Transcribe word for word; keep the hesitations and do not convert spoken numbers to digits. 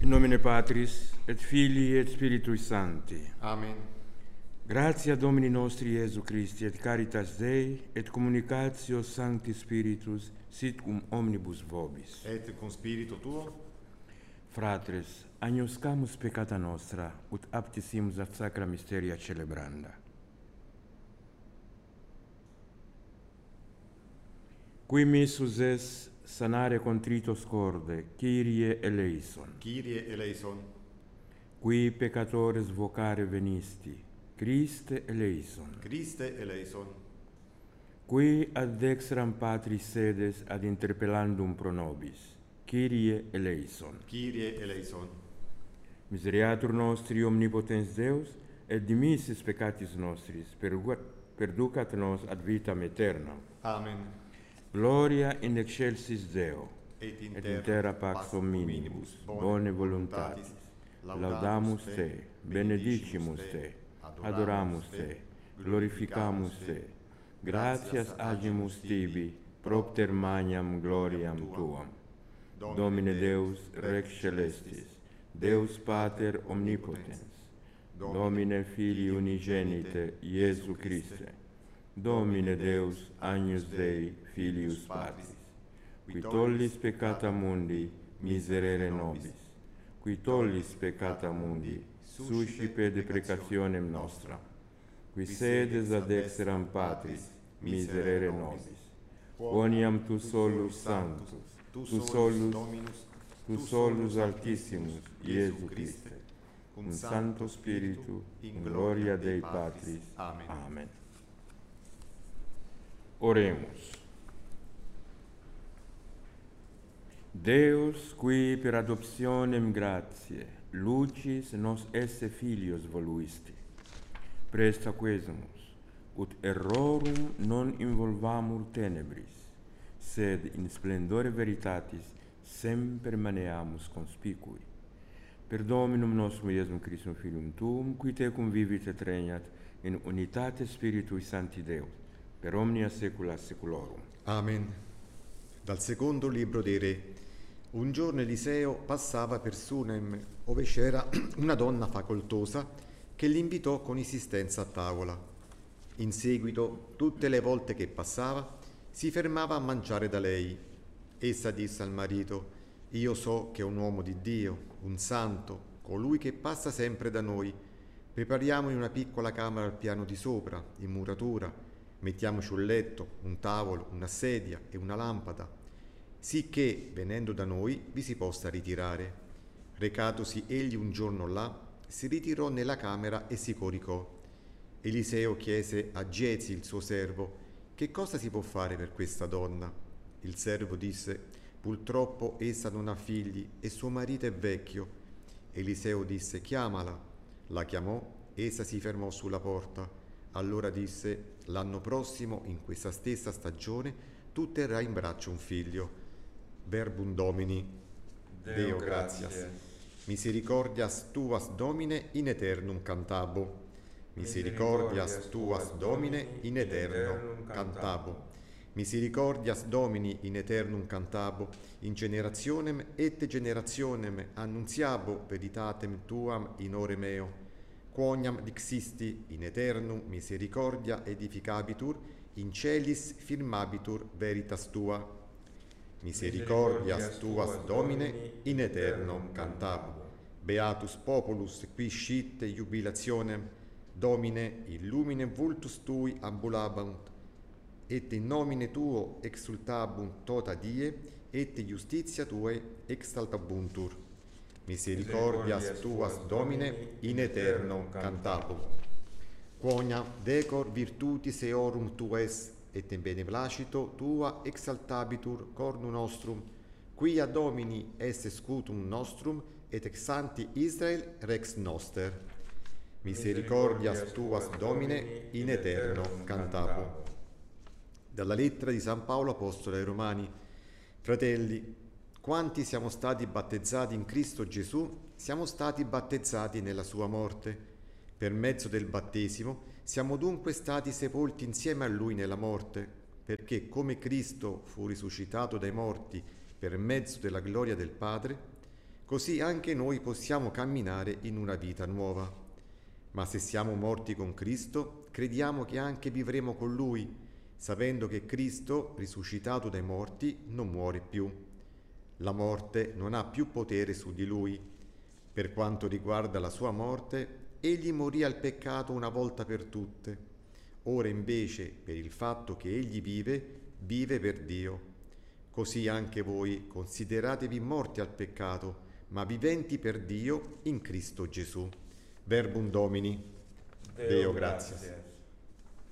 In nomine Patris, et Filii, et Spiritui Sancti. Amen. Gratia Domini nostri Iesu Christi, et caritas Dei, et communicatio Sancti Spiritus, sit cum omnibus vobis. Et cum spiritu tuo, Fratres, agnoscamus peccata nostra, ut aptissimus ad sacra mysteria celebranda. Qui missus es sanare contritos corde, Kyrie eleison. Kyrie eleison. Qui peccatores vocare venisti, Christe eleison. Christe eleison. Qui ad dextram Patris sedes ad interpellandum pro nobis, Kyrie eleison. Kyrie eleison. Miseriatur nostri omnipotens Deus, et dimissis peccatis nostris, perducat nos ad vitam aeternam. Amen. Gloria in excelsis Deo, Et in et in terra pax hominibus, bone voluntatis. Laudamus Te, benedicimus Te, adoramus Te, glorificamus Te. Gratias agimus Tibi, propter magnam gloriam Tuam. Domine Deus, Rex Celestis, Deus Pater omnipotens, Domine Filii unigenite, Iesu Christe, Domine Deus, Agnus Dei, Filius Patris, qui tollis peccata mundi, miserere nobis, qui tollis peccata mundi, suscipe deprecationem nostra, qui sedes ad dexteram Patris, miserere nobis, quoniam Tu solus sanctus, Tu solus, Tu solus altissimus, Iesu Christe, cum Sancto Spiritu, in gloria Dei Patris. Amen. Amen. Oremus. Deus, qui per adoptionem gratiae, lucis nos esse filios voluisti, presta quesumus, ut errorum non involvamur tenebris, sed in splendore veritatis semper maneamus conspicui. Per Dominum nostrum Iesum Christum Filium Tuum, qui Tecum vivit et regnat in unitate Spiritui Sancti Deus, per omnia saecula saeculorum. Amen. Dal secondo libro dei Re. Un giorno Eliseo passava per Sunem, ove c'era una donna facoltosa che l'invitò con insistenza a tavola. In seguito, tutte le volte che passava, si fermava a mangiare da lei. Essa disse al marito: «Io so che è un uomo di Dio, un santo, colui che passa sempre da noi. Prepariamogli una piccola camera al piano di sopra, in muratura. Mettiamoci un letto, un tavolo, una sedia e una lampada, sicché, venendo da noi, vi si possa ritirare». Recatosi egli un giorno là, si ritirò nella camera e si coricò. Eliseo chiese a Giezi, il suo servo: «Che cosa si può fare per questa donna?» Il servo disse: «Purtroppo essa non ha figli e suo marito è vecchio». Eliseo disse: «Chiamala». La chiamò, essa si fermò sulla porta. Allora disse: «L'anno prossimo, in questa stessa stagione, tu terrai in braccio un figlio». Verbum Domini. Deo, Deo gratias. Misericordias tuas Domine in aeternum cantabo. Misericordias tuas Domine in aeternum cantabo. Misericordias Domini in aeternum cantabo. In generationem et generationem annunziabo veritatem tuam in ore meo. Quoniam dixisti in aeternum misericordia edificabitur, in celis firmabitur veritas tua. Misericordias tuas Domine in aeternum cantabo. Beatus populus qui scite jubilationem, Domine illumine vultus tui ambulabunt, et in nomine tuo exultabunt tota die, et justitia tuae exaltabuntur. Misericordias tuas Domine in aeternum cantabo. Quoniam decor virtutis eorum tues, et in beneplacito tua exaltabitur cornu nostrum, quia Domini esse scutum nostrum, et ex sancti Israel rex noster. Misericordias tuas Domine in aeternum cantabo. Dalla lettera di San Paolo Apostolo ai Romani. Fratelli, quanti siamo stati battezzati in Cristo Gesù, siamo stati battezzati nella sua morte. Per mezzo del battesimo siamo dunque stati sepolti insieme a Lui nella morte, perché come Cristo fu risuscitato dai morti per mezzo della gloria del Padre, così anche noi possiamo camminare in una vita nuova. Ma se siamo morti con Cristo, crediamo che anche vivremo con Lui, sapendo che Cristo, risuscitato dai morti, non muore più. La morte non ha più potere su di Lui. Per quanto riguarda la sua morte, Egli morì al peccato una volta per tutte. Ora invece, per il fatto che Egli vive, vive per Dio. Così anche voi consideratevi morti al peccato, ma viventi per Dio in Cristo Gesù. Verbum Domini. Deo, Deo gratias.